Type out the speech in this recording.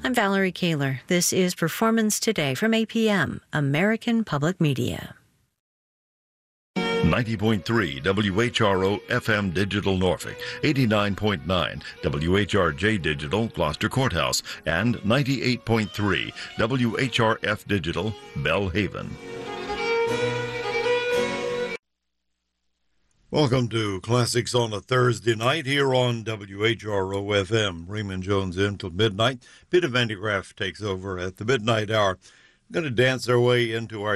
I'm Valerie Kaler. This is Performance Today from APM, American Public Media. 90.3 WHRO FM Digital Norfolk, 89.9 WHRJ Digital Gloucester Courthouse, and 98.3 WHRF Digital Belhaven. Welcome to Classics on a Thursday night here on WHRO FM. Raymond Jones in till midnight. Peter Vandegraff takes over at the midnight hour. Going to dance our way into our